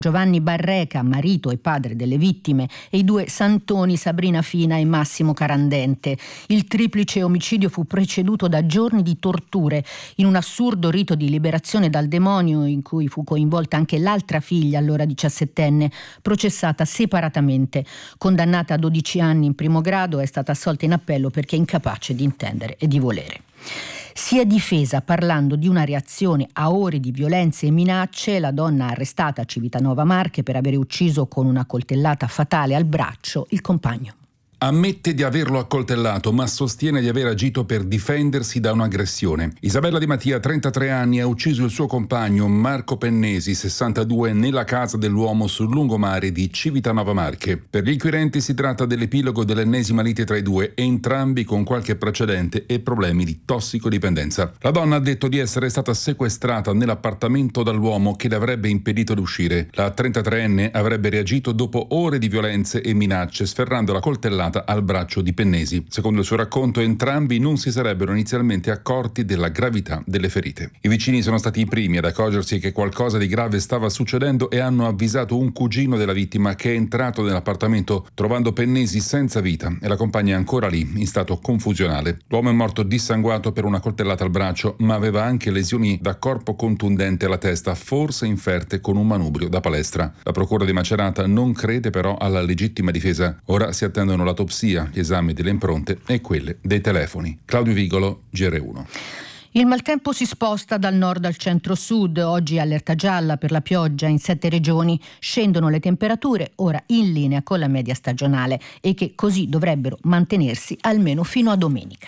Giovanni Barreca, marito e padre delle vittime, e i 2 santoni Sabrina Fina e Massimo Carandente. Il triplice omicidio fu preceduto da giorni di torture in un assurdo rito di liberazione dal demonio in cui fu coinvolta anche l'altra figlia, allora 17enne, processata separatamente. Condannata a 12 anni in primo grado, è stata assolta in appello perché incapace di intendere e di volere. Si è difesa parlando di una reazione a ore di violenze e minacce. La donna arrestata a Civitanova Marche per aver ucciso con una coltellata fatale al braccio il compagno. Ammette di averlo accoltellato, ma sostiene di aver agito per difendersi da un'aggressione. Isabella Di Mattia, 33 anni, ha ucciso il suo compagno Marco Pennesi, 62, nella casa dell'uomo sul lungomare di Civitanova Marche. Per gli inquirenti si tratta dell'epilogo dell'ennesima lite tra i due, entrambi con qualche precedente e problemi di tossicodipendenza. La donna ha detto di essere stata sequestrata nell'appartamento dall'uomo che le avrebbe impedito di uscire. La 33enne avrebbe reagito dopo ore di violenze e minacce, sferrando la coltellata al braccio di Pennesi. Secondo il suo racconto, entrambi non si sarebbero inizialmente accorti della gravità delle ferite. I vicini sono stati i primi ad accorgersi che qualcosa di grave stava succedendo e hanno avvisato un cugino della vittima, che è entrato nell'appartamento trovando Pennesi senza vita e la compagna ancora lì, in stato confusionale. L'uomo è morto dissanguato per una coltellata al braccio, ma aveva anche lesioni da corpo contundente alla testa, forse inferte con un manubrio da palestra. La procura di Macerata non crede però alla legittima difesa. Ora si attendono l'autopsia, gli esami delle impronte e quelle dei telefoni. Claudio Vigolo, GR1. Il maltempo si sposta dal nord al centro-sud. Oggi allerta gialla per la pioggia in 7 regioni. Scendono le temperature, ora in linea con la media stagionale, e che così dovrebbero mantenersi almeno fino a domenica.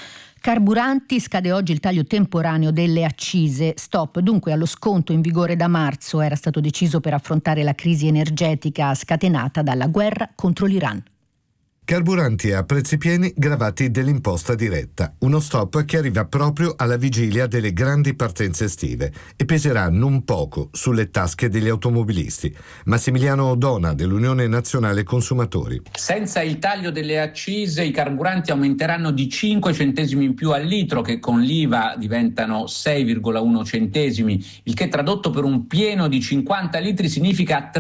Carburanti, scade oggi il taglio temporaneo delle accise. Stop dunque allo sconto in vigore da marzo. Era stato deciso per affrontare la crisi energetica scatenata dalla guerra contro l'Iran. Carburanti a prezzi pieni gravati dell'imposta diretta, uno stop che arriva proprio alla vigilia delle grandi partenze estive e peserà non poco sulle tasche degli automobilisti. Massimiliano Odona dell'Unione Nazionale Consumatori. Senza il taglio delle accise i carburanti aumenteranno di 5 centesimi in più al litro, che con l'IVA diventano 6,1 centesimi, il che tradotto per un pieno di 50 litri significa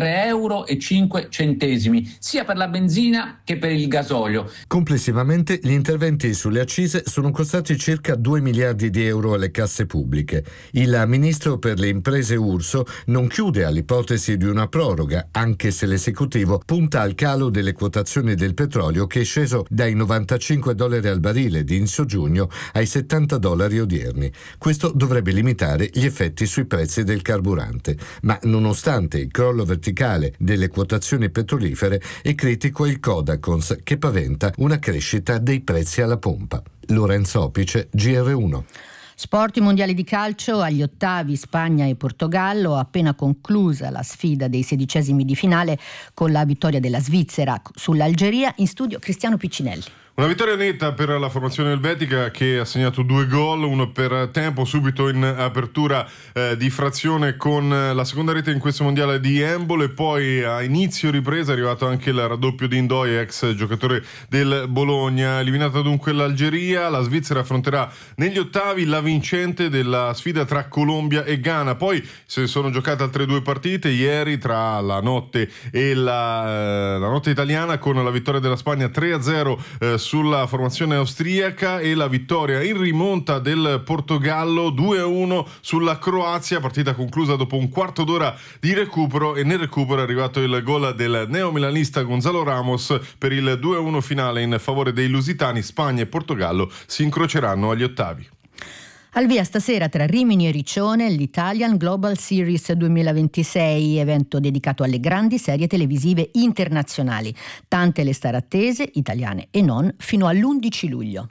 3,05 euro, sia per la benzina che per il gasolio. Complessivamente gli interventi sulle accise sono costati circa 2 miliardi di euro alle casse pubbliche. Il ministro per le imprese Urso non chiude all'ipotesi di una proroga, anche se l'esecutivo punta al calo delle quotazioni del petrolio, che è sceso dai $95 al barile di inizio giugno ai $70 odierni. Questo dovrebbe limitare gli effetti sui prezzi del carburante, ma nonostante il crollo verticale delle quotazioni petrolifere è critico il Codacons, che paventa una crescita dei prezzi alla pompa. Lorenzo Opice, GR1. Sport, i mondiali di calcio agli ottavi, Spagna e Portogallo, appena conclusa la sfida dei 16esimi di finale con la vittoria della Svizzera sull'Algeria. In studio Cristiano Piccinelli. Una vittoria netta per la formazione elvetica, che ha segnato 2 gol, uno per tempo subito in apertura di frazione con la seconda rete in questo mondiale di handball, e poi a inizio ripresa è arrivato anche il raddoppio di Ndoye, ex giocatore del Bologna. Eliminata dunque l'Algeria, la Svizzera affronterà negli ottavi la vincente della sfida tra Colombia e Ghana. Poi si sono giocate altre 2 partite ieri, tra la notte e la notte italiana, con la vittoria della Spagna 3-0 sulla formazione austriaca e la vittoria in rimonta del Portogallo 2-1 sulla Croazia, partita conclusa dopo un quarto d'ora di recupero, e nel recupero è arrivato il gol del neomilanista Gonzalo Ramos per il 2-1 finale in favore dei lusitani. Spagna e Portogallo si incroceranno agli ottavi. Al via stasera tra Rimini e Riccione l'Italian Global Series 2026, evento dedicato alle grandi serie televisive internazionali. Tante le star attese, italiane e non, fino all'11 luglio.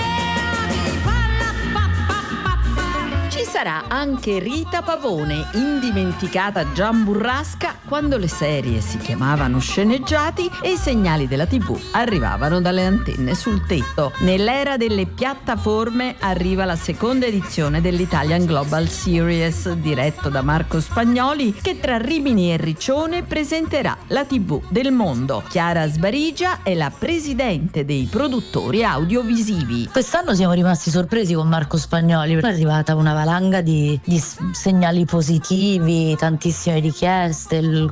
Sarà anche Rita Pavone, indimenticata Gian Burrasca quando le serie si chiamavano sceneggiati e i segnali della TV arrivavano dalle antenne sul tetto. Nell'era delle piattaforme arriva la seconda edizione dell'Italian Global Series, diretto da Marco Spagnoli, che tra Rimini e Riccione presenterà la TV del mondo. Chiara Sbarigia è la presidente dei produttori audiovisivi. Quest'anno siamo rimasti sorpresi con Marco Spagnoli, è arrivata una valanga valanga di segnali positivi, tantissime richieste, il